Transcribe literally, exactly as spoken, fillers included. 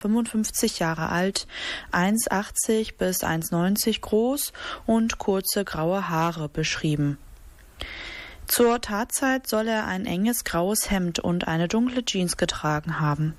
fünfundfünfzig Jahre alt, eins Komma achtzig bis eins Komma neunzig groß und kurze graue Haare beschrieben. Zur Tatzeit soll er ein enges graues Hemd und eine dunkle Jeans getragen haben.